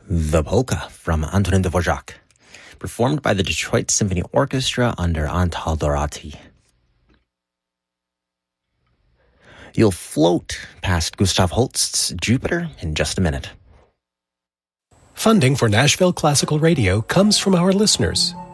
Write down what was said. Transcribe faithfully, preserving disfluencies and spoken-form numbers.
The Polka from Antonin Dvorak, performed by the Detroit Symphony Orchestra under Antal Dorati. You'll float past Gustav Holst's Jupiter in just a minute. Funding for Nashville Classical Radio comes from our listeners.